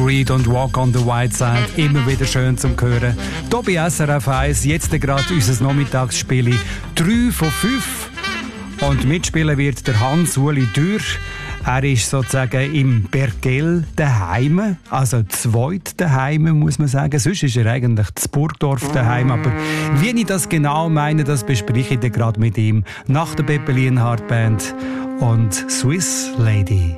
Reid und Walk on the White Side, immer wieder schön zum Hören. Hier bei SRF 1, jetzt gerade unser Nachmittagsspiel 3 von 5. Und mitspielen wird der Hans-Uli Dürr. Er ist sozusagen im Bergell daheim, also zweit daheim, muss man sagen. Sonst ist er eigentlich in Burgdorf daheim. Aber wie ich das genau meine, das bespreche ich dann gerade mit ihm nach der Peppe Lienhardt Band und Swiss Lady.